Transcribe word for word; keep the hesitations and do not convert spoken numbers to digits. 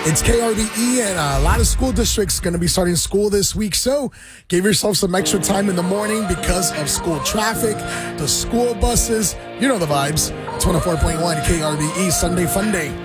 It's K R B E, and a lot of school districts going to be starting school this week. So give yourself some extra time in the morning because of school traffic, the school buses. You know the vibes. It's one oh four point one K R B E Sunday Fun Day.